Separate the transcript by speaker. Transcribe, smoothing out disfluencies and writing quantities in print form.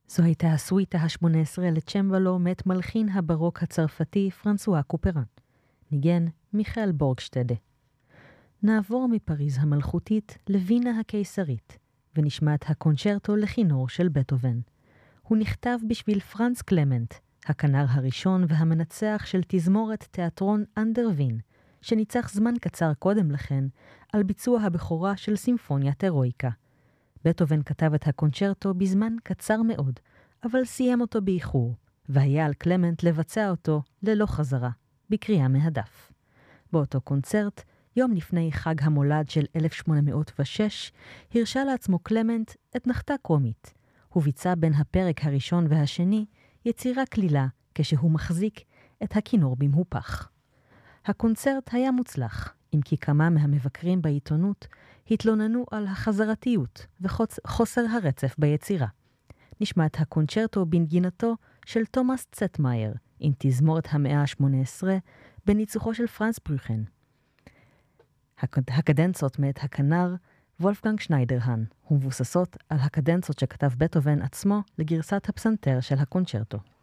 Speaker 1: זו הייתה הסוויטה ה-18 לצ'מבלו מאת מלחין הברוק הצרפתי פרנסואה קופרן. ניגן מיכאל בורגשטדה. נעבור מפריז המלכותית לווינה הקיסרית, ונשמע את הקונצ'רטו לכינור של בטהובן. הוא נכתב בשביל פרנץ קלמנט, הכנר הראשון והמנצח של תזמורת תיאטרון אנדר וין, שניצח זמן קצר קודם לכן על ביצוע הבכורה של סימפוניית הרואיקה. בטהובן כתב את הקונצ'רטו בזמן קצר מאוד, אבל סיים אותו באיחור, והיה על קלמנט לבצע אותו ללא חזרה, בקריאה מהדף. באותו קונצרט, יום לפני חג המולד של 1806, הרשה לעצמו קלמנט את נחתה קומית. הוא ביצע בין הפרק הראשון והשני יצירה כלילה כשהוא מחזיק את הכינור במהופך. הקונצרט היה מוצלח, אם כי כמה מהמבקרים בעיתונות התלוננו על החזרתיות וחוסר הרצף ביצירה. נשמע את הקונצ'רטו בנגינתו של תומאס צטמאייר, עם תזמורת המאה ה-18, בניצוחו של פרנץ ברוכן. הקדנצות מאת הכנר וולפגנג שניידרהן, ומבוססות על הקדנצות שכתב בטהובן עצמו לגרסת הפסנתר של הקונצ'רטו.